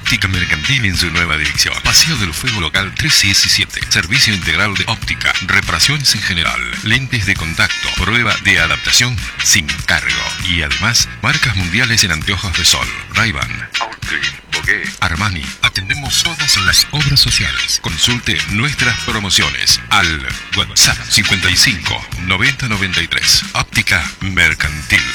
Óptica Mercantil en su nueva dirección. Paseo del Fuego Local 317. Servicio integral de óptica, reparaciones en general, lentes de contacto, prueba de adaptación sin cargo. Y además, marcas mundiales en anteojos de sol. Ray-Ban, Outcream, Bogué, Armani. Atendemos todas las obras sociales. Consulte nuestras promociones al WhatsApp 55 90 93. Óptica Mercantil.